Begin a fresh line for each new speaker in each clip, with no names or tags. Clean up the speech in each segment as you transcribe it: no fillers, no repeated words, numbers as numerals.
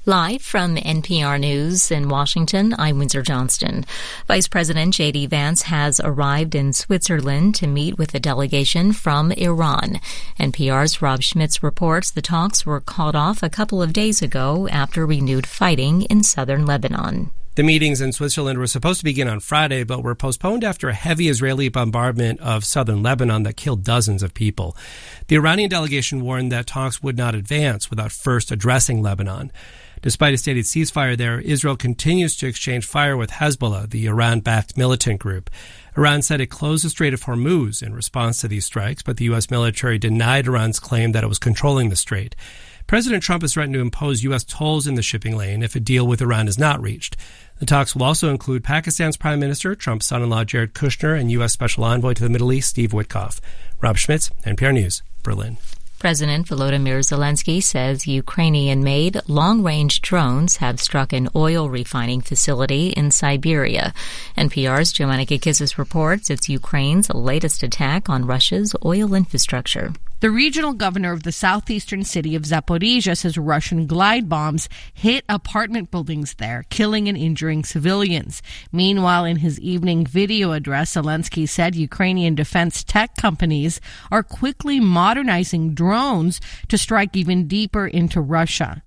Live from NPR News in Washington, I'm Windsor Johnston. Vice President J.D. Vance has arrived in Switzerland to meet with a delegation from Iran. NPR's Rob Schmitz reports the talks were called off a couple of days ago after renewed fighting in southern Lebanon.
The meetings in Switzerland were supposed to begin on Friday, but were postponed after a heavy Israeli bombardment of southern Lebanon that killed dozens of people. The Iranian delegation warned that talks would not advance without first addressing Lebanon. Despite a stated ceasefire there, Israel continues to exchange fire with Hezbollah, the Iran-backed militant group. Iran said it closed the Strait of Hormuz in response to these strikes, but the U.S. military denied Iran's claim that it was controlling the strait. President Trump has threatened to impose U.S. tolls in the shipping lane if a deal with Iran is not reached. The talks will also include Pakistan's Prime Minister, Trump's son-in-law Jared Kushner, and U.S. Special Envoy to the Middle East, Steve Witkoff. Rob Schmitz, NPR News, Berlin.
President Volodymyr Zelensky says Ukrainian-made long-range drones have struck an oil refining facility in Siberia. NPR's Joanna Kakissis reports it's Ukraine's latest attack on Russia's oil infrastructure.
The regional governor of the southeastern city of Zaporizhzhia says Russian glide bombs hit apartment buildings there, killing and injuring civilians. Meanwhile, in his evening video address, Zelensky said Ukrainian defense tech companies are quickly modernizing drones to strike even deeper into Russia.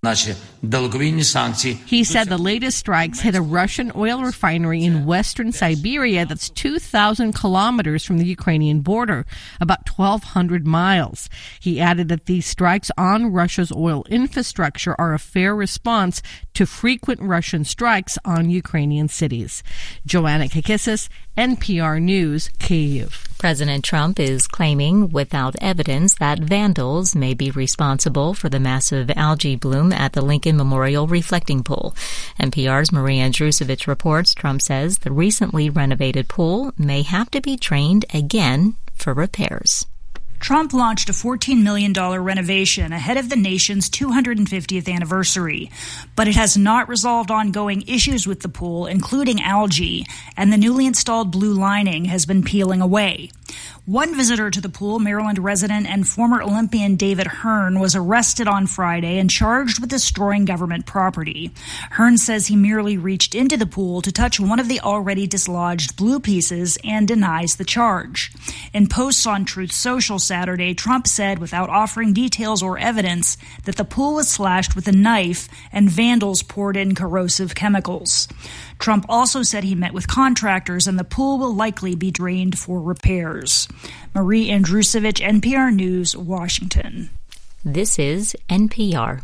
He said the latest strikes hit a Russian oil refinery in western Siberia that's 2,000 kilometers from the Ukrainian border, about 1,200 miles. He added that these strikes on Russia's oil infrastructure are a fair response to frequent Russian strikes on Ukrainian cities. Joanna Kakissis, NPR News, Kyiv.
President Trump is claiming without evidence that vandals may be responsible for the massive algae bloom at the Lincoln Memorial Reflecting Pool. NPR's Marie Andrusevich reports Trump says the recently renovated pool may have to be drained again for repairs.
Trump launched a $14 million renovation ahead of the nation's 250th anniversary, but it has not resolved ongoing issues with the pool, including algae, and the newly installed blue lining has been peeling away. One visitor to the pool, Maryland resident and former Olympian David Hearn, was arrested on Friday and charged with destroying government property. Hearn says he merely reached into the pool to touch one of the already dislodged blue pieces and denies the charge. In posts on Truth Social Saturday, Trump said, without offering details or evidence, that the pool was slashed with a knife and vandals poured in corrosive chemicals. Trump also said he met with contractors and the pool will likely be drained for repairs. Marie Andrusevich, NPR News, Washington.
This is NPR.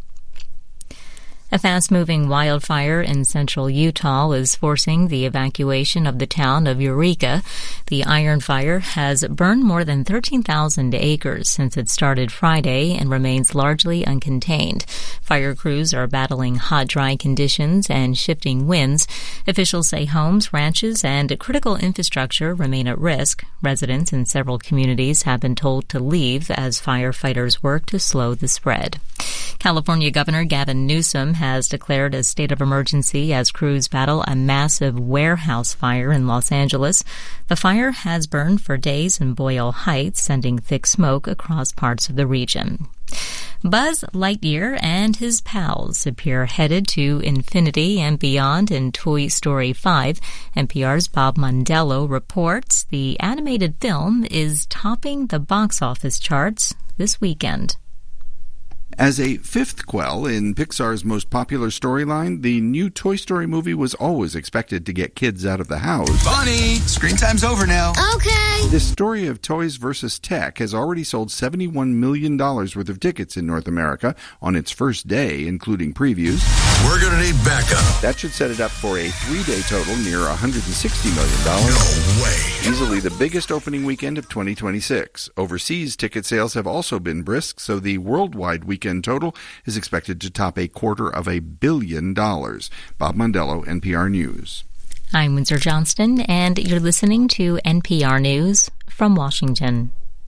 A fast-moving wildfire in central Utah is forcing the evacuation of the town of Eureka. The Iron Fire has burned more than 13,000 acres since it started Friday and remains largely uncontained. Fire crews are battling hot, dry conditions and shifting winds. Officials say homes, ranches, and critical infrastructure remain at risk. Residents in several communities have been told to leave as firefighters work to slow the spread. California Governor Gavin Newsom has declared a state of emergency as crews battle a massive warehouse fire in Los Angeles. The fire has burned for days in Boyle Heights, sending thick smoke across parts of the region. Buzz Lightyear and his pals appear headed to infinity and beyond in Toy Story 5. NPR's Bob Mondello reports the animated film is topping the box office charts this weekend.
As a fifth quell in Pixar's most popular storyline, the new Toy Story movie was always expected to get kids out of the house.
Bonnie, screen time's over now.
Okay.
This story of toys versus tech has already sold $71 million worth of tickets in North America on its first day, including previews.
We're going to need backup.
That should set it up for a three-day total near $160 million.
No way.
Easily the biggest opening weekend of 2026. Overseas ticket sales have also been brisk, so the worldwide weekend total is expected to top $250 million. Bob Mondello, NPR News.
I'm Windsor Johnston, and you're listening to NPR News from Washington.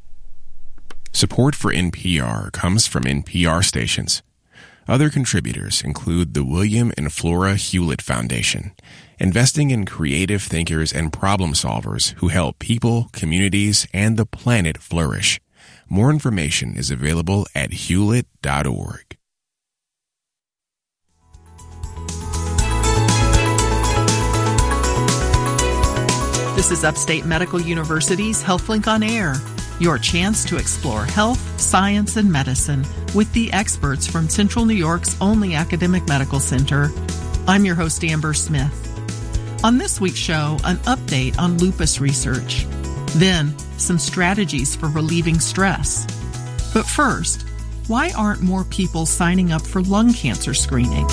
Support for NPR comes from NPR stations. Other contributors include the William and Flora Hewlett Foundation, investing in creative thinkers and problem solvers who help people, communities, and the planet flourish. More information is available at hewlett.org.
This is Upstate Medical University's HealthLink on Air, your chance to explore health, science, and medicine with the experts from Central New York's only academic medical center. I'm your host, Amber Smith. On this week's show, an update on lupus research. Then, some strategies for relieving stress. But first, why aren't more people signing up for lung cancer screening?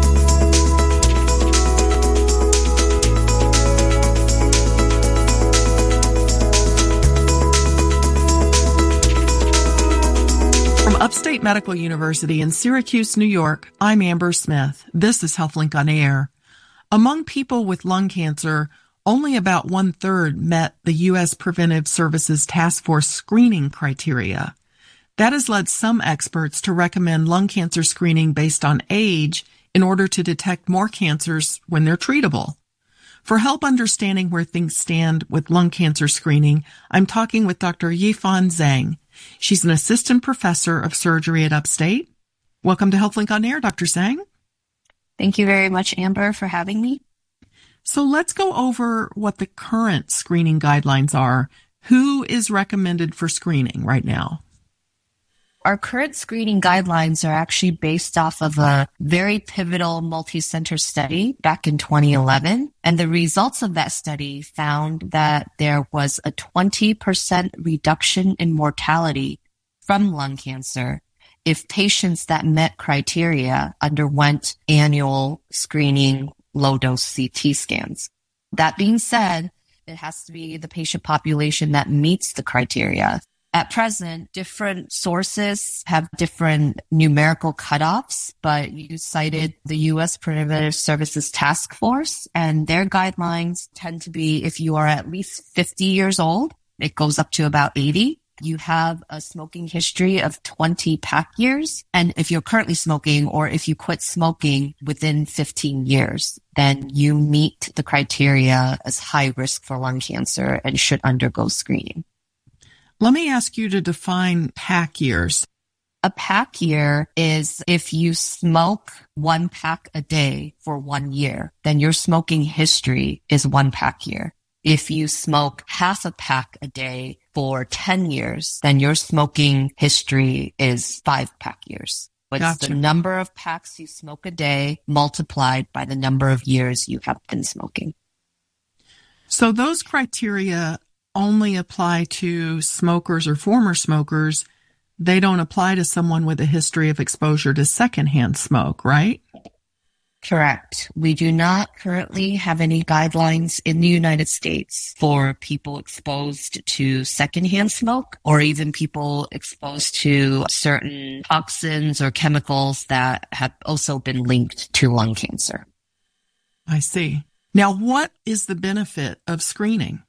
From Upstate Medical University in Syracuse, New York, I'm Amber Smith. This is HealthLink on Air. Among people with lung cancer, only about 1/3 met the U.S. Preventive Services Task Force screening criteria. That has led some experts to recommend lung cancer screening based on age in order to detect more cancers when they're treatable. For help understanding where things stand with lung cancer screening, I'm talking with Dr. Yifan Zhang. She's an assistant professor of surgery at Upstate. Welcome to HealthLink on Air, Dr. Zhang.
Thank you very much, Amber, for having me.
So let's go over what the current screening guidelines are. Who is recommended for screening right now?
Our current screening guidelines are actually based off of a very pivotal multi-center study back in 2011. And the results of that study found that there was a 20% reduction in mortality from lung cancer if patients that met criteria underwent annual screening low-dose CT scans. That being said, it has to be the patient population that meets the criteria. At present, different sources have different numerical cutoffs, but you cited the U.S. Preventive Services Task Force, and their guidelines tend to be if you are at least 50 years old, it goes up to about 80. You have a smoking history of 20 pack years, and if you're currently smoking or if you quit smoking within 15 years, then you meet the criteria as high risk for lung cancer and should undergo screening.
Let me ask you to define pack years.
A pack year is if you smoke 1 pack a day for 1 year, then your smoking history is 1 pack year. If you smoke half a pack a day for 10 years, then your smoking history is 5 pack years. It's
Gotcha.
The number of packs you smoke a day multiplied by the number of years you have been smoking.
So those criteria only apply to smokers or former smokers. They don't apply to someone with a history of exposure to secondhand smoke, right?
Correct. We do not currently have any guidelines in the United States for people exposed to secondhand smoke or even people exposed to certain toxins or chemicals that have also been linked to lung cancer.
I see. Now, what is the benefit of screening?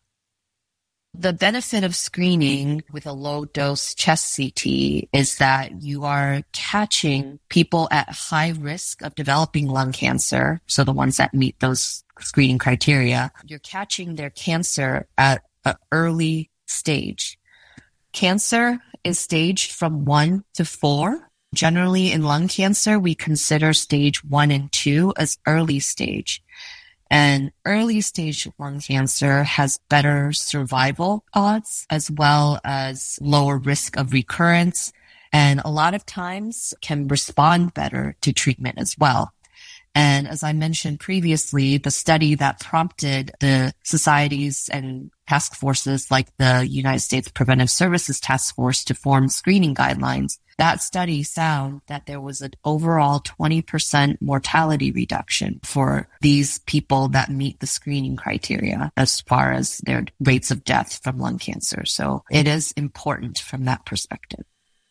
The benefit of screening with a low-dose chest CT is that you are catching people at high risk of developing lung cancer, so the ones that meet those screening criteria. You're catching their cancer at an early stage. Cancer is staged from 1 to 4. Generally, in lung cancer, we consider stage 1 and 2 as early stage. And early stage lung cancer has better survival odds as well as lower risk of recurrence, and a lot of times can respond better to treatment as well. And as I mentioned previously, the study that prompted the societies and task forces like the United States Preventive Services Task Force to form screening guidelines, that study found that there was an overall 20% mortality reduction for these people that meet the screening criteria as far as their rates of death from lung cancer. So it is important from that perspective.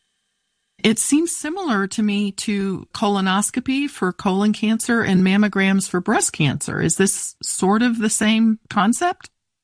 It seems similar to me to colonoscopy for colon cancer and mammograms for breast cancer. Is this sort of the same concept?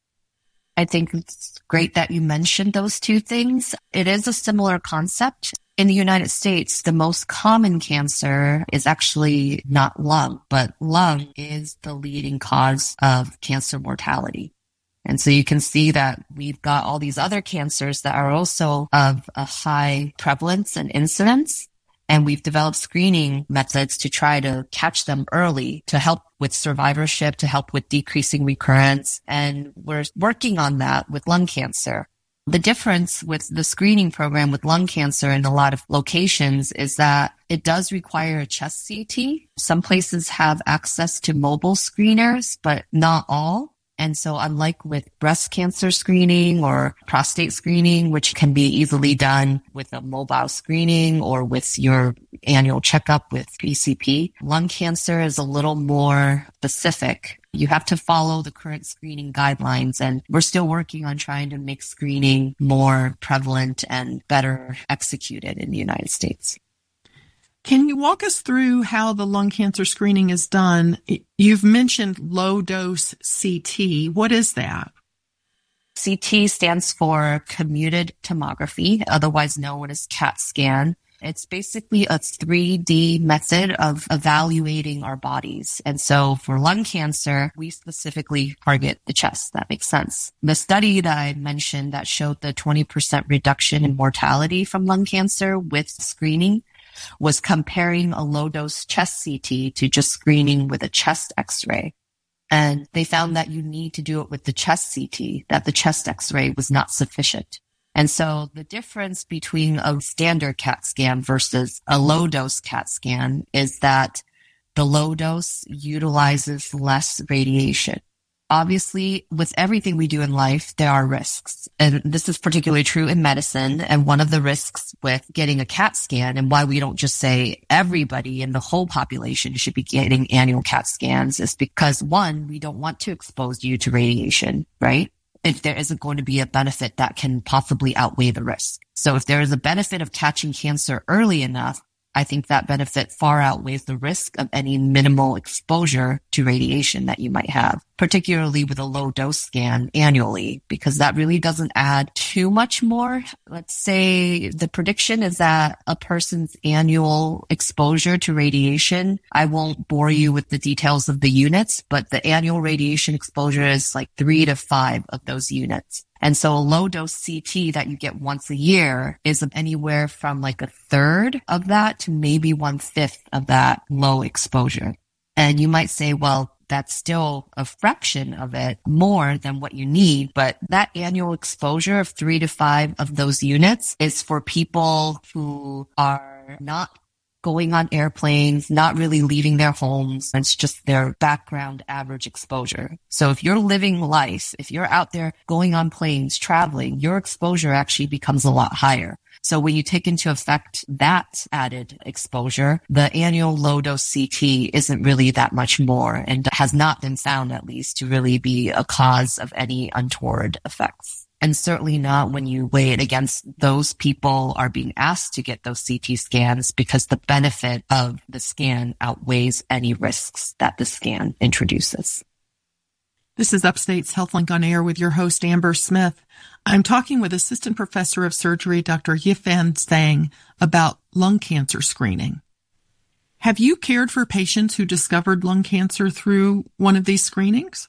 I think it's great that you mentioned those two things. It is a similar concept. In the United States, the most common cancer is actually not lung, but lung is the leading cause of cancer mortality. And so you can see that we've got all these other cancers that are also of a high prevalence and incidence. And we've developed screening methods to try to catch them early, to help with survivorship, to help with decreasing recurrence. And we're working on that with lung cancer. The difference with the screening program with lung cancer in a lot of locations is that it does require a chest CT. Some places have access to mobile screeners, but not all. And so unlike with breast cancer screening or prostate screening, which can be easily done with a mobile screening or with your annual checkup with PCP, lung cancer is a little more specific. You have to follow the current screening guidelines, and we're still working on trying to make screening more prevalent and better executed in the United States.
Can you walk us through how the lung cancer screening is done? You've mentioned low-dose CT. What is that?
CT stands for computed tomography, otherwise known as CAT scan. It's basically a 3D method of evaluating our bodies. And so for lung cancer, we specifically target the chest. That makes sense. The study that I mentioned that showed the 20% reduction in mortality from lung cancer with screening was comparing a low-dose chest CT to just screening with a chest X-ray. And they found that you need to do it with the chest CT, that the chest X-ray was not sufficient. And so the difference between a standard CAT scan versus a low-dose CAT scan is that the low-dose utilizes less radiation. Obviously, with everything we do in life, there are risks. And this is particularly true in medicine. And one of the risks with getting a CAT scan, and why we don't just say everybody in the whole population should be getting annual CAT scans, is because, one, we don't want to expose you to radiation, right? If there isn't going to be a benefit that can possibly outweigh the risk. So if there is a benefit of catching cancer early enough, I think that benefit far outweighs the risk of any minimal exposure to radiation that you might have, particularly with a low dose scan annually, because that really doesn't add too much more. Let's say the prediction is that a person's annual exposure to radiation, I won't bore you with the details of the units, but the annual radiation exposure is like 3 to 5 of those units. And so a low dose CT that you get once a year is anywhere from like a third of that to maybe 1/5 of that low exposure. And you might say, well, that's still a fraction of it more than what you need. But that annual exposure of 3 to 5 of those units is for people who are not going on airplanes, not really leaving their homes. It's just their background average exposure. So if you're living life, if you're out there going on planes, traveling, your exposure actually becomes a lot higher. So when you take into effect that added exposure, the annual low dose CT isn't really that much more and has not been found, at least, to really be a cause of any untoward effects. And certainly not when you weigh it against those people are being asked to get those CT scans, because the benefit of the scan outweighs any risks that the scan introduces.
This is Upstate's HealthLink on Air with your host, Amber Smith. I'm talking with Assistant Professor of Surgery, Dr. Yifan Zhang, about lung cancer screening. Have you cared for patients who discovered lung cancer through one of these screenings?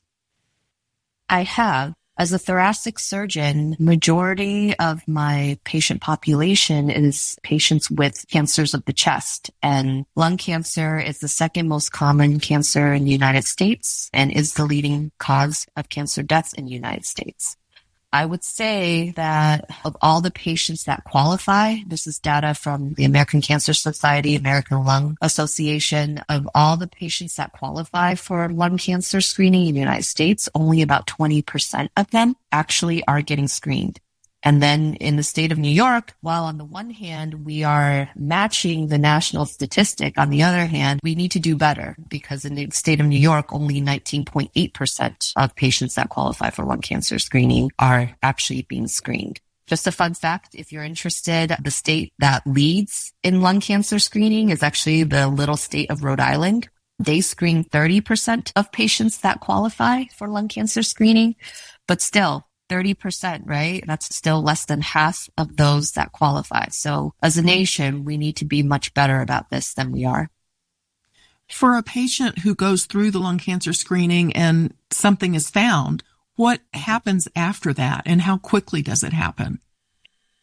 I have. As a thoracic surgeon, majority of my patient population is patients with cancers of the chest, and lung cancer is the second most common cancer in the United States and is the leading cause of cancer deaths in the United States. I would say that of all the patients that qualify, this is data from the American Cancer Society, American Lung Association, of all the patients that qualify for lung cancer screening in the United States, only about 20% of them actually are getting screened. And then in the state of New York, while on the one hand, we are matching the national statistic, on the other hand, we need to do better, because in the state of New York, only 19.8% of patients that qualify for lung cancer screening are actually being screened. Just a fun fact, if you're interested, the state that leads in lung cancer screening is actually the little state of Rhode Island. They screen 30% of patients that qualify for lung cancer screening, but still, 30%, right? That's still less than half of those that qualify. So as a nation, we need to be much better about this than we are.
For a patient who goes through the lung cancer screening and something is found, what happens after that and how quickly does it happen?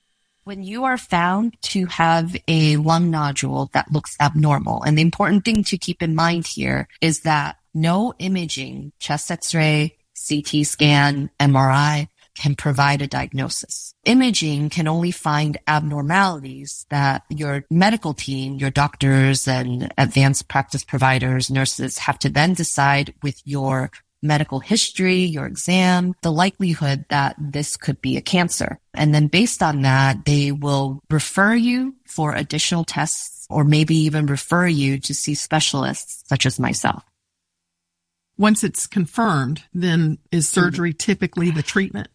When you are found to have a lung nodule that looks abnormal, and the important thing to keep in mind here is that no imaging, chest x-ray, CT scan, MRI, can provide a diagnosis. Imaging can only find abnormalities that your medical team, your doctors and advanced practice providers, nurses have to then decide with your medical history, your exam, the likelihood that this could be a cancer. And then based on that, they will refer you for additional tests or maybe even refer you to see specialists such as myself.
Once it's confirmed, then is surgery typically the treatment?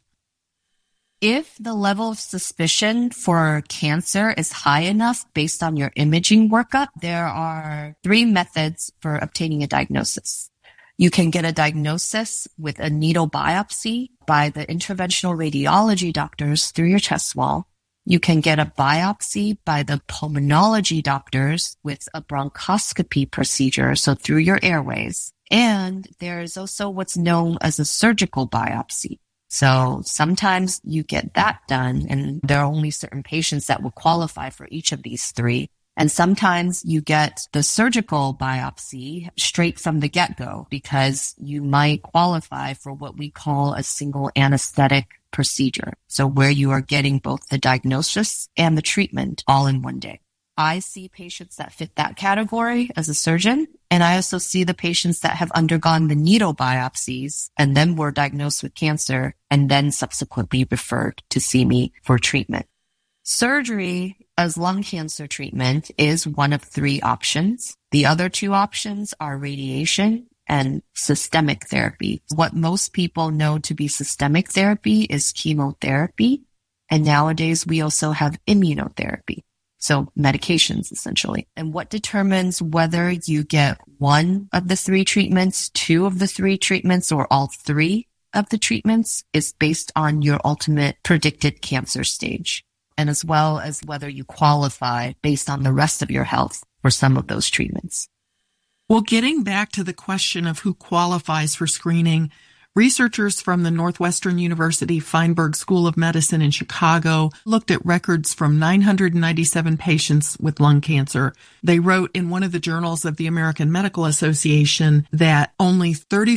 If the level of suspicion for cancer is high enough based on your imaging workup, there are 3 methods for obtaining a diagnosis. You can get a diagnosis with a needle biopsy by the interventional radiology doctors through your chest wall. You can get a biopsy by the pulmonology doctors with a bronchoscopy procedure, so through your airways. And there is also what's known as a surgical biopsy. So sometimes you get that done, and there are only certain patients that will qualify for each of these 3. And sometimes you get the surgical biopsy straight from the get-go because you might qualify for what we call a single anesthetic procedure. So where you are getting both the diagnosis and the treatment all in one day. I see patients that fit that category as a surgeon, and I also see the patients that have undergone the needle biopsies and then were diagnosed with cancer and then subsequently referred to see me for treatment. Surgery as lung cancer treatment is one of 3 options. The other 2 options are radiation and systemic therapy. What most people know to be systemic therapy is chemotherapy, and nowadays we also have immunotherapy. So medications, essentially. And what determines whether you get 1 of the 3 treatments, 2 of the 3 treatments, or all 3 of the treatments is based on your ultimate predicted cancer stage, and as well as whether you qualify based on the rest of your health for some of those treatments.
Well, getting back to the question of who qualifies for screening, researchers from the Northwestern University Feinberg School of Medicine in Chicago looked at records from 997 patients with lung cancer. They wrote in one of the journals of the American Medical Association that only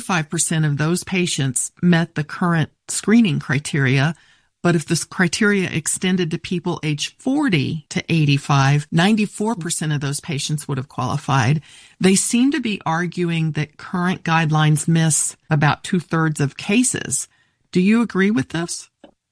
35% of those patients met the current screening criteria. But if this criteria extended to people aged 40 to 85, 94% of those patients would have qualified. They seem to be arguing that current guidelines miss about 2/3 of cases. Do you agree with this?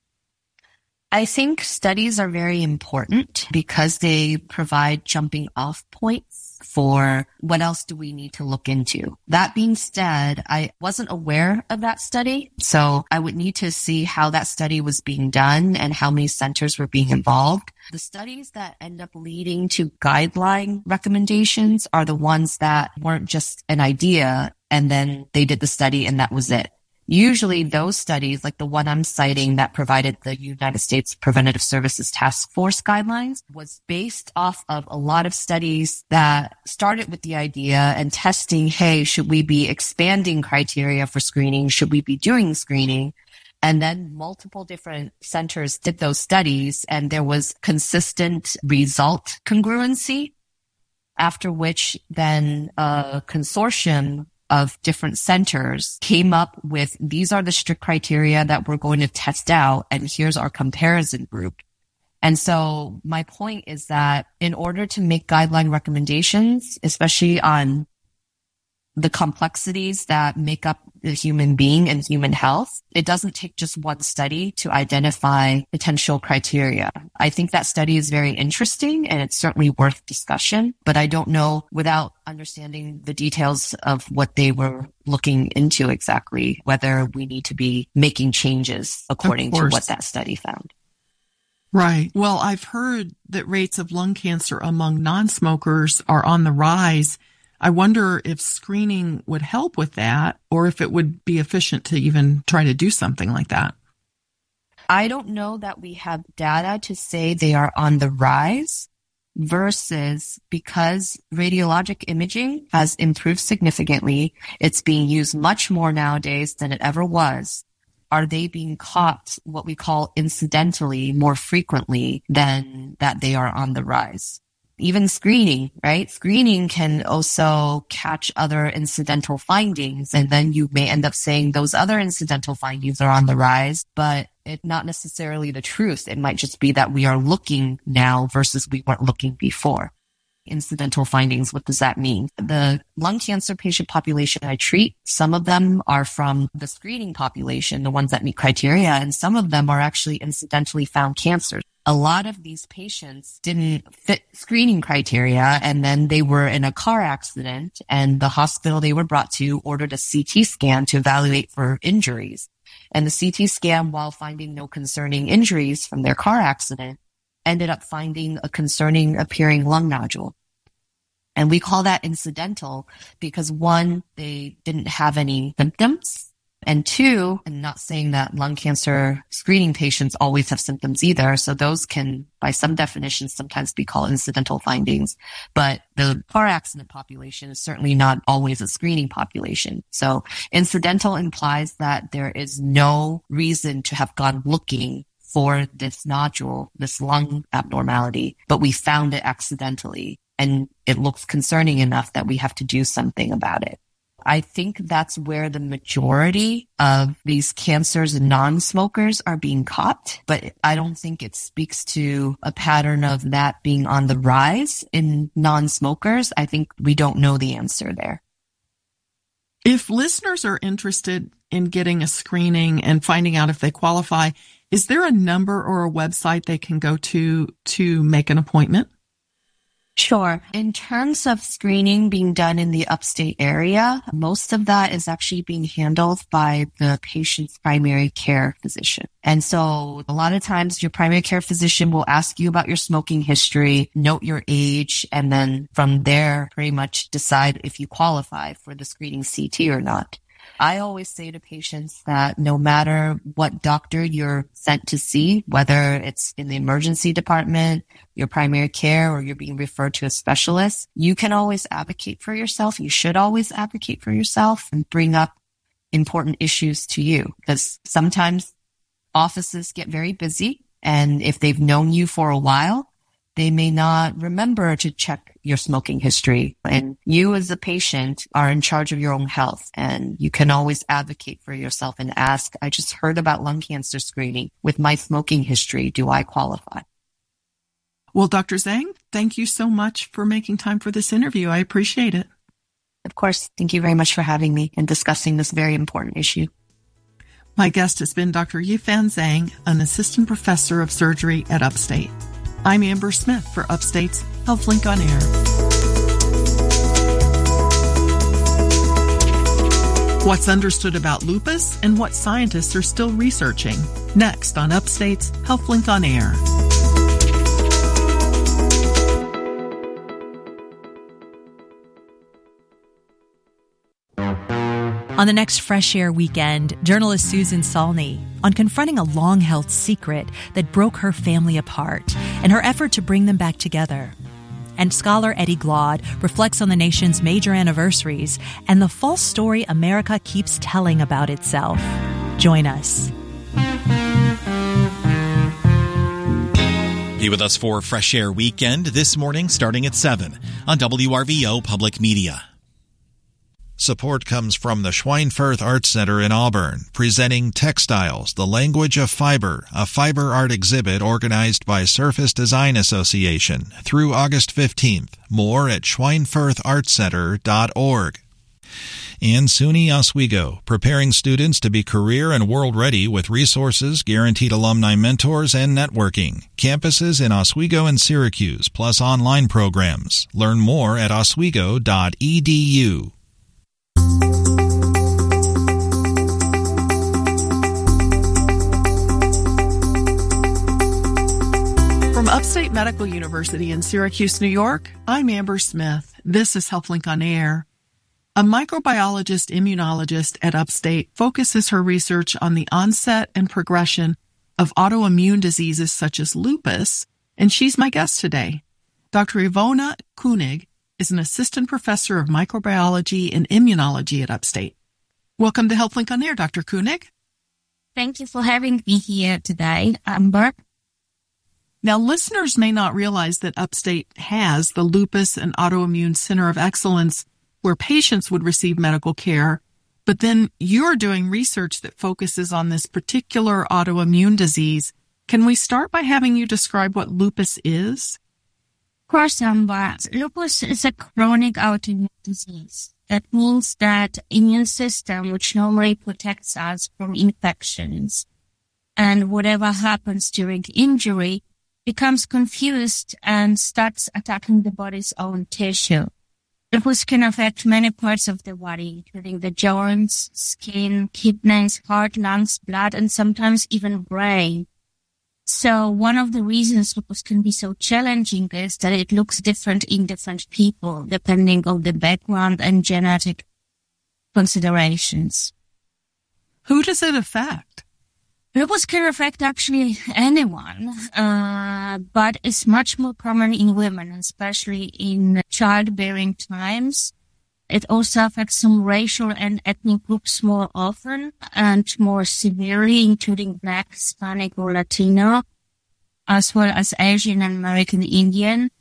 I think studies are very important because they provide jumping off points for what else do we need to look into. That being said, I wasn't aware of that study, so I would need to see how that study was being done and how many centers were being involved. The studies that end up leading to guideline recommendations are the ones that weren't just an idea and then they did the study and that was it. Usually those studies, like the one I'm citing that provided the United States Preventative Services Task Force guidelines, was based off of a lot of studies that started with the idea and testing, hey, should we be expanding criteria for screening? Should we be doing screening? And then multiple different centers did those studies and there was consistent result congruency, after which then a consortium of different centers came up with, these are the strict criteria that we're going to test out, and here's our comparison group. And so my point is that in order to make guideline recommendations, especially on the complexities that make up the human being and human health, it doesn't take just one study to identify potential criteria. I think that study is very interesting and it's certainly worth discussion, but I don't know without understanding the details of what they were looking into exactly, whether we need to be making changes according to what that study found.
Right. Well, I've heard that rates of lung cancer among non-smokers are on the rise. I wonder if screening would help with that or if it would be efficient to even try to do something like that.
I don't know that we have data to say they are on the rise versus because radiologic imaging has improved significantly. It's being used much more nowadays than it ever was. are they being caught what we call incidentally more frequently than that they are on the rise? Even screening, right? Screening can also catch other incidental findings, and then you may end up saying those other incidental findings are on the rise, but it's not necessarily the truth. It might just be that we are looking now versus we weren't looking before. Incidental findings, what does that mean? The lung cancer patient population I treat, some of them are from the screening population, the ones that meet criteria, and some of them are actually incidentally found cancers. A lot of these patients didn't fit screening criteria, and then they were in a car accident, and the hospital they were brought to ordered a CT scan to evaluate for injuries. And the CT scan, while finding no concerning injuries from their car accident, ended up finding a concerning appearing lung nodule. And we call that incidental because, one, they didn't have any symptoms, and two, and not saying that lung cancer screening patients always have symptoms either, so those can, by some definitions, sometimes be called incidental findings, but the car accident population is certainly not always a screening population. So incidental implies that there is no reason to have gone looking for this nodule, this lung abnormality, but we found it accidentally, and it looks concerning enough that we have to do something about it. I think that's where the majority of these cancers in non-smokers are being caught, but I don't think it speaks to a pattern of that being on the rise in non-smokers. I think we don't know the answer there.
If listeners are interested in getting a screening and finding out if they qualify, is there a number or a website they can go to make an appointment?
Sure. In terms of screening being done in the upstate area, most of that is actually being handled by the patient's primary care physician. And so a lot of times your primary care physician will ask you about your smoking history, note your age, and then from there pretty much decide if you qualify for the screening CT or not. I always say to patients that no matter what doctor you're sent to see, whether it's in the emergency department, your primary care, or you're being referred to a specialist, you can always advocate for yourself. You should always advocate for yourself and bring up important issues to you, because sometimes offices get very busy, and if they've known you for a while, they may not remember to check your smoking history. And you as a patient are in charge of your own health, and you can always advocate for yourself and ask, I just heard about lung cancer screening. With my smoking history, do I qualify?
Well, Dr. Zhang, thank you so much for making time for this interview. I appreciate it.
Of course. Thank you very much for having me and discussing this very important issue.
My guest has been Dr. Yifan Zhang, an assistant professor of surgery at Upstate. I'm Amber Smith for Upstate's HealthLink on Air. What's understood about lupus and what scientists are still researching. Next on Upstate's HealthLink on Air.
On the next Fresh Air weekend, journalist Susan Salney on confronting a long-held secret that broke her family apart and her effort to bring them back together. And scholar Eddie Glaude reflects on the nation's major anniversaries and the false story America keeps telling about itself. Join us.
Be with us for Fresh Air Weekend this morning starting at 7 on WRVO Public Media.
Support comes from the Schweinfurth Art Center in Auburn, presenting Textiles, the Language of Fiber, a fiber art exhibit organized by Surface Design Association through August 15th. More at schweinfurthartcenter.org. And SUNY Oswego, preparing students to be career and world ready with resources, guaranteed alumni mentors, and networking. Campuses in Oswego and Syracuse, plus online programs. Learn more at oswego.edu.
From Upstate Medical University in Syracuse, New York, I'm Amber Smith. This is HealthLink on Air. A microbiologist immunologist at Upstate focuses her research on the onset and progression of autoimmune diseases such as lupus, and she's my guest today. Dr. Ivona Koenig is an assistant professor of microbiology and immunology at Upstate. Welcome to HealthLink on Air, Dr. Koenig.
Thank you for having me here today, Amber.
Now, listeners may not realize that Upstate has the Lupus and Autoimmune Center of Excellence where patients would receive medical care, but then you're doing research that focuses on this particular autoimmune disease. Can we start by having you describe what lupus is?
Of course, Amber. Lupus is a chronic autoimmune disease. That means that immune system, which normally protects us from infections, and whatever happens during injury, becomes confused and starts attacking the body's own tissue. Lupus can affect many parts of the body, including the joints, skin, kidneys, heart, lungs, blood, and sometimes even brain. So one of the reasons lupus can be so challenging is that it looks different in different people, depending on the background and genetic considerations.
Who does it affect?
Lupus can affect actually anyone, but it's much more common in women, especially in childbearing times. It also affects some racial and ethnic groups more often and more severely, including Black, Hispanic, or Latino, as well as Asian and American Indian.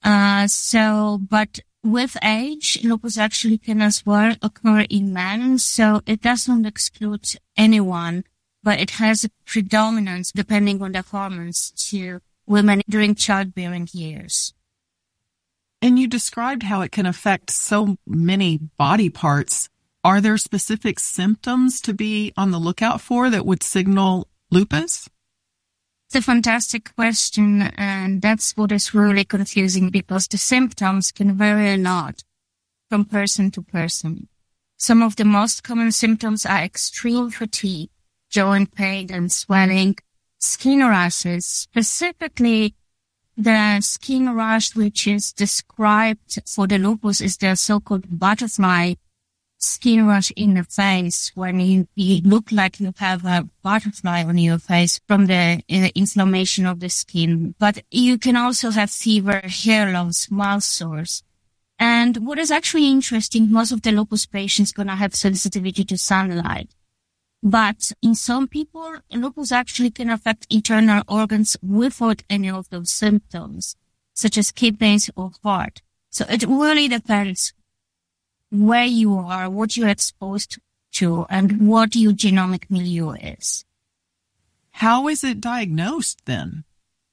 But with age, lupus actually can as well occur in men, so it doesn't exclude anyone, but it has a predominance depending on the hormones to women during childbearing years.
And you described how it can affect so many body parts. Are there specific symptoms to be on the lookout for that would signal lupus?
It's a fantastic question, and that's what is really confusing because the symptoms can vary a lot from person to person. Some of the most common symptoms are extreme fatigue, joint pain and swelling, skin rashes, specifically the skin rash which is described for the lupus is the so-called butterfly skin rash in the face, when you look like you have a butterfly on your face from the inflammation of the skin. But you can also have fever, hair loss, mouth sores. And what is actually interesting, most of the lupus patients gonna have sensitivity to sunlight. But in some people, lupus actually can affect internal organs without any of those symptoms, such as kidneys or heart. So it really depends where you are, what you're exposed to, and what your genomic milieu is.
How is it diagnosed then?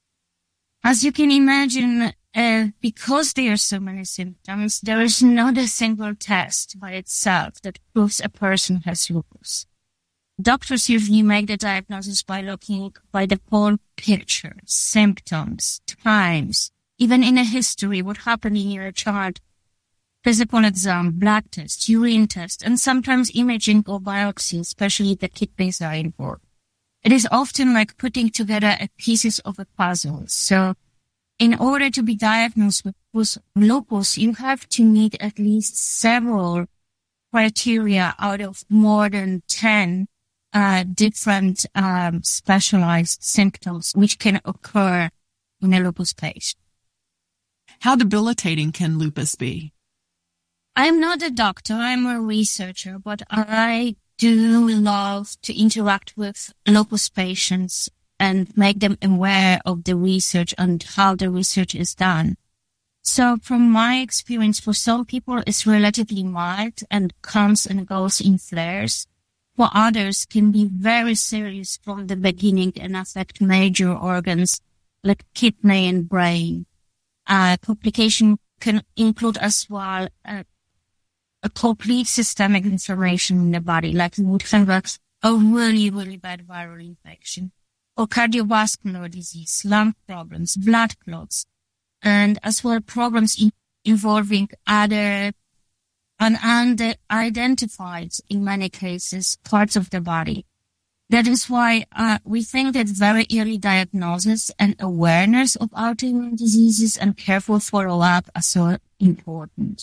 As you can imagine, because there are so many symptoms, there is not a single test by itself that proves a person has lupus. Doctors usually make the diagnosis by looking by the whole picture, symptoms, times, even in a history, what happened in your child, physical exam, blood test, urine test, and sometimes imaging or biopsy, especially if the kidneys are involved. It is often like putting together pieces of a puzzle. So in order to be diagnosed with lupus, you have to meet at least several criteria out of more than 10 different specialized symptoms which can occur in a lupus patient.
How debilitating can lupus be?
I'm not a doctor, I'm a researcher, but I do love to interact with lupus patients and make them aware of the research and how the research is done. So from my experience, for some people it's relatively mild and comes and goes in flares. For others can be very serious from the beginning and affect major organs like kidney and brain. Complication can include as well a complete systemic inflammation in the body, like you would have a really, really bad viral infection, or cardiovascular disease, lung problems, blood clots, and as well problems involving other unidentified, in many cases, parts of the body. That is why we think that very early diagnosis and awareness of autoimmune diseases and careful follow-up are so important.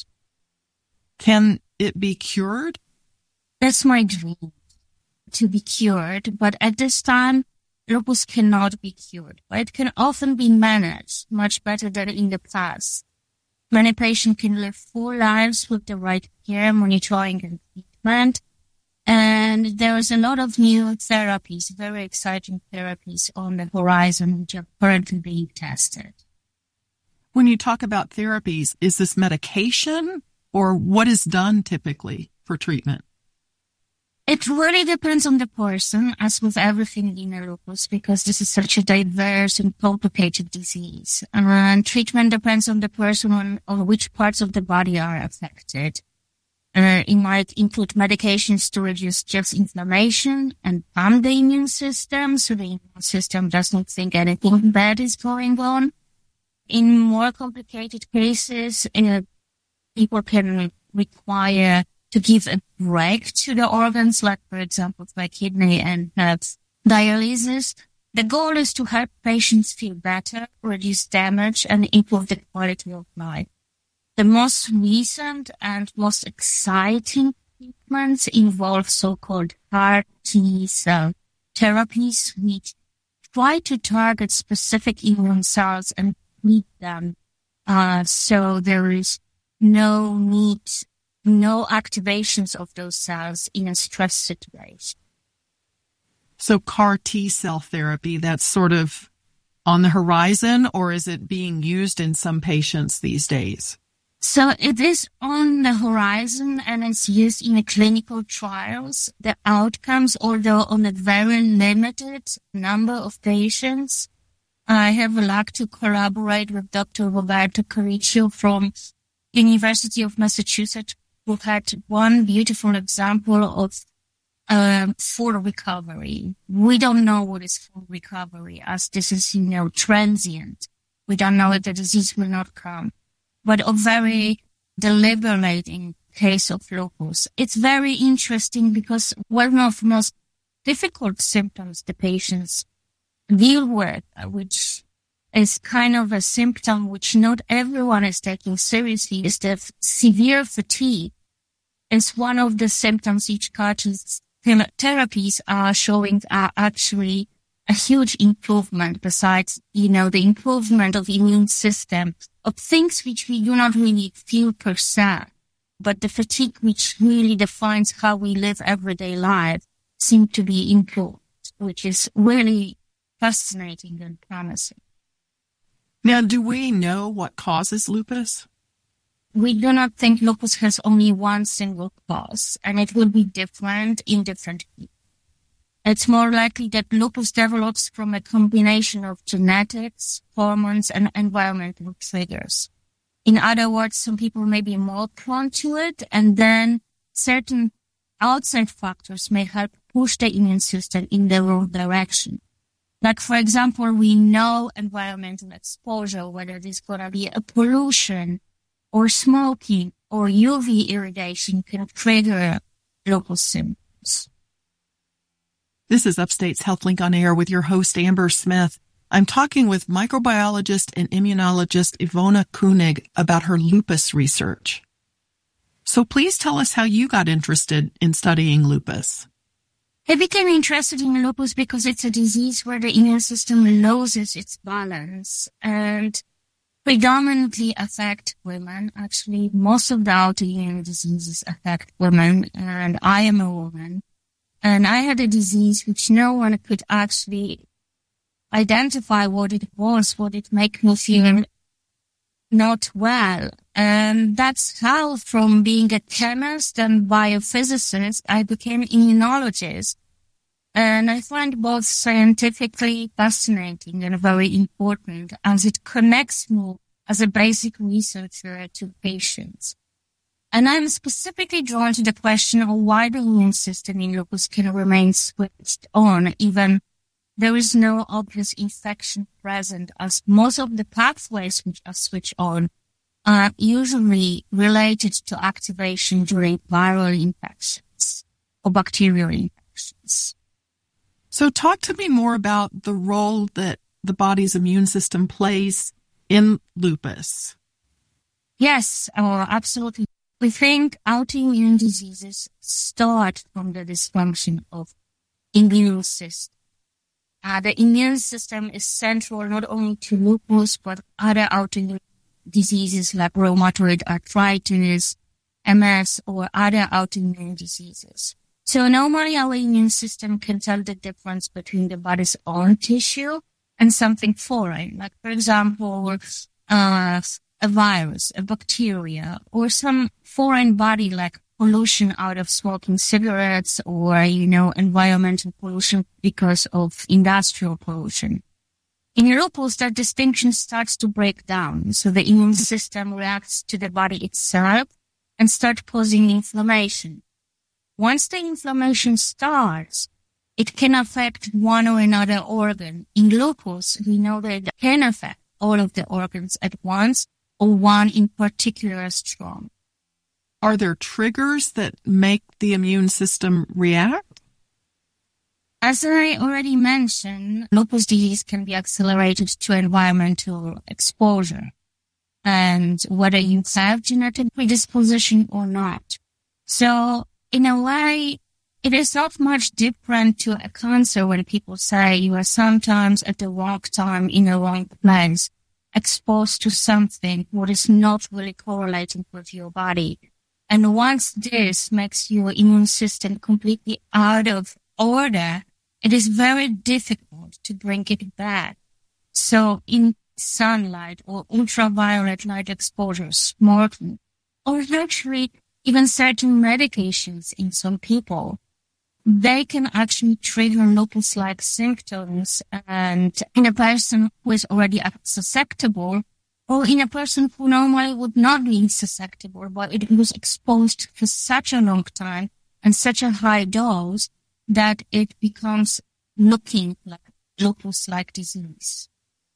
Can it be cured?
That's my dream, to be cured. But at this time, lupus cannot be cured. But it can often be managed much better than in the past. Many patients can live full lives with the right care, monitoring, and treatment. And there's a lot of new therapies, very exciting therapies on the horizon, which are currently being tested.
When you talk about therapies, is this medication or what is done typically for treatment?
It really depends on the person, as with everything in lupus, because this is such a diverse and complicated disease. And treatment depends on the person on which parts of the body are affected. It might include medications to reduce just inflammation and calm the immune system, so the immune system doesn't think anything bad is going on. In more complicated cases, people can require to give a break to the organs, like, for example, the kidney, and have dialysis. The goal is to help patients feel better, reduce damage, and improve the quality of life. The most recent and most exciting treatments involve so-called CAR T-cell therapies, which try to target specific immune cells and treat them. So there is no activations of those cells in a stress situation.
So CAR T-cell therapy, that's sort of on the horizon, or is it being used in some patients these days?
So it is on the horizon and it's used in clinical trials. The outcomes, although on a very limited number of patients, I have the luck to collaborate with Dr. Roberto Cariccio from University of Massachusetts, who had one beautiful example of full recovery. We don't know what is full recovery, as this is, transient. We don't know if the disease will not come. But a very deliberating case of lupus. It's very interesting because one of the most difficult symptoms the patients deal with, which is kind of a symptom which not everyone is taking seriously, is the severe fatigue. It's one of the symptoms each therapies are showing are actually a huge improvement besides, the improvement of immune system, of things which we do not really feel per se. But the fatigue which really defines how we live everyday life seem to be improved, which is really fascinating and promising.
Now, do we know what causes lupus?
We do not think lupus has only one single cause, and it will be different in different people. It's more likely that lupus develops from a combination of genetics, hormones, and environmental triggers. In other words, some people may be more prone to it, and then certain outside factors may help push the immune system in the wrong direction. Like, for example, we know environmental exposure, whether it's going to be a pollution or smoking or UV irradiation, can trigger lupus symptoms.
This is Upstate's HealthLink on Air with your host, Amber Smith. I'm talking with microbiologist and immunologist Ivona Koenig about her lupus research. So please tell us how you got interested in studying lupus.
I became interested in lupus because it's a disease where the immune system loses its balance and predominantly affect women. Actually, most of the autoimmune diseases affect women, and I am a woman. And I had a disease which no one could actually identify what it was, what it made me feel not well. And that's how, from being a chemist and biophysicist, I became an immunologist. And I find both scientifically fascinating and very important, as it connects me as a basic researcher to patients. And I'm specifically drawn to the question of why the immune system in lupus can remain switched on, even there is no obvious infection present, as most of the pathways which are switched on are usually related to activation during viral infections or bacterial infections.
So talk to me more about the role that the body's immune system plays in lupus.
Yes, absolutely. We think autoimmune diseases start from the dysfunction of immune system. The immune system is central not only to lupus, but other autoimmune diseases like rheumatoid arthritis, MS, or other autoimmune diseases. So normally our immune system can tell the difference between the body's own tissue and something foreign, like, for example, a virus, a bacteria, or some foreign body like pollution out of smoking cigarettes or, environmental pollution because of industrial pollution. In lupus, that distinction starts to break down. So the immune system reacts to the body itself and starts causing inflammation. Once the inflammation starts, it can affect one or another organ. In lupus, we know that it can affect all of the organs at once or one in particular strong.
Are there triggers that make the immune system react?
As I already mentioned, lupus disease can be accelerated to environmental exposure, and whether you have genetic predisposition or not. So, in a way, it is not much different to a cancer when people say you are sometimes at the wrong time in the wrong place, exposed to something what is not really correlating with your body. And once this makes your immune system completely out of order, it is very difficult to bring it back. So in sunlight or ultraviolet light exposure, smoking, or actually even certain medications in some people, they can actually trigger lupus-like symptoms. And in a person who is already susceptible, or in a person who normally would not be susceptible, but it was exposed for such a long time and such a high dose that it becomes looking like lupus-like disease.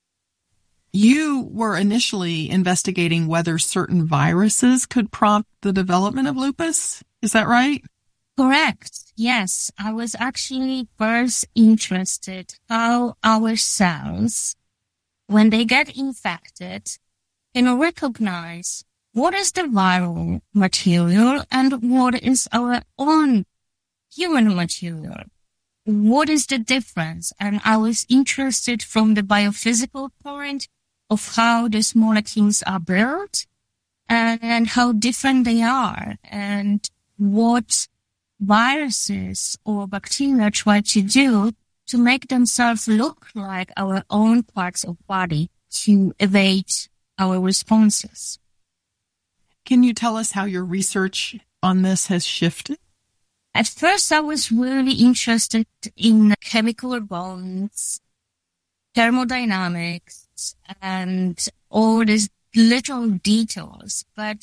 You were initially investigating whether certain viruses could prompt the development of lupus. Is that right?
Correct. Yes. I was actually first interested how our cells, when they get infected, can recognize what is the viral material and what is our own human material. What is the difference? And I was interested from the biophysical point of how these molecules are built and how different they are and what viruses or bacteria try to do to make themselves look like our own parts of body to evade our responses.
Can you tell us how your research on this has shifted?
At first, I was really interested in chemical bonds, thermodynamics, and all these little details. But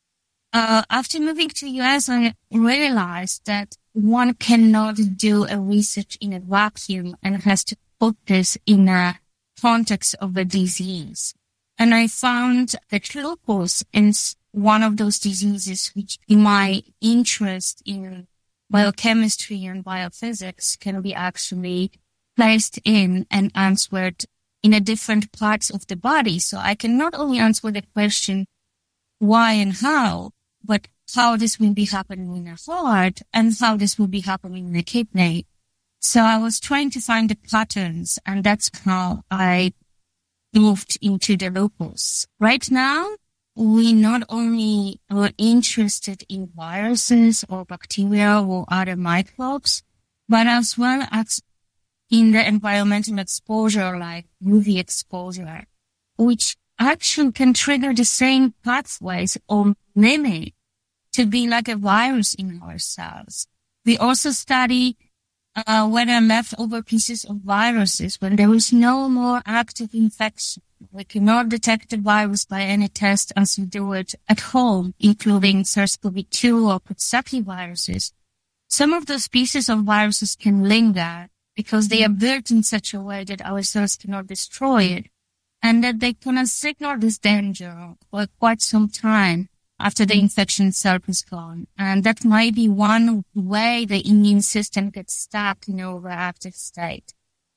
after moving to US, I realized that one cannot do a research in a vacuum and has to put this in a context of a disease. And I found that lupus is one of those diseases which, in my interest in biochemistry and biophysics, can be actually placed in and answered in a different parts of the body. So I can not only answer the question why and how, but how this will be happening in the heart and how this will be happening in the kidney. So I was trying to find the patterns, and that's how I moved into the lupus. Right now, we not only are interested in viruses or bacteria or other microbes, but as well as in the environmental exposure like UV exposure, which actually can trigger the same pathways or mimic to be like a virus in our cells. We also study whether leftover pieces of viruses, when there is no more active infection, we cannot detect the virus by any test as we do it at home, including SARS-CoV-2 or Coxsackie viruses. Some of those pieces of viruses can linger because they are built in such a way that our cells cannot destroy it, and that they cannot signal this danger for quite some time after the infection itself is gone. And that might be one way the immune system gets stuck in an overactive state.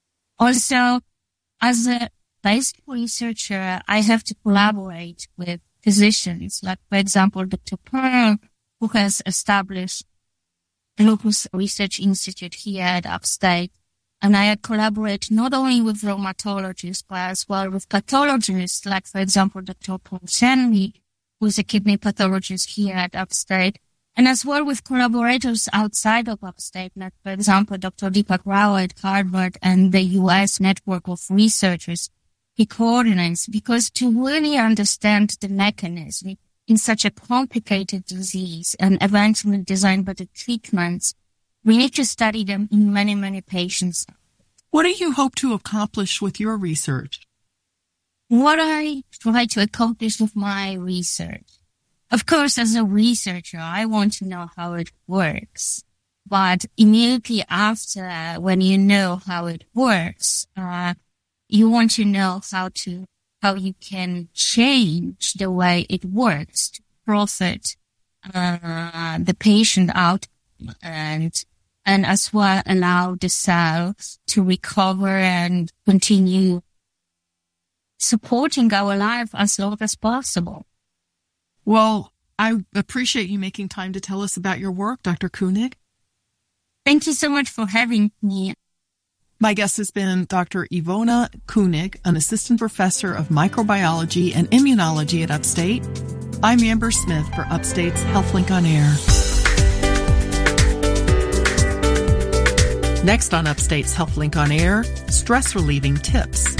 Also, as a basic researcher, I have to collaborate with physicians, like, for example, Dr. Pearl, who has established the Lupus Research Institute here at Upstate. And I collaborate not only with rheumatologists, but as well with pathologists, like, for example, Dr. Paul Shanley, who is a kidney pathologist here at Upstate, And as well with collaborators outside of UpStateNet, for example, Dr. Deepak Rao at Harvard and the U.S. network of researchers he coordinates, because to really understand the mechanism in such a complicated disease and eventually design better treatments, we need to study them in many, many patients.
What do you hope to accomplish with your research?
What I try to accomplish with my research. Of course, as a researcher, I want to know how it works. But immediately after, when you know how it works, you want to know how you can change the way it works to profit the patient out and as well allow the cells to recover and continue supporting our life as long as possible.
Well, I appreciate you making time to tell us about your work, Dr. Koenig.
Thank you so much for having me.
My guest has been Dr. Ivona Koenig, an assistant professor of microbiology and immunology at Upstate. I'm Amber Smith for Upstate's HealthLink on Air. Next on Upstate's HealthLink on Air, stress-relieving tips.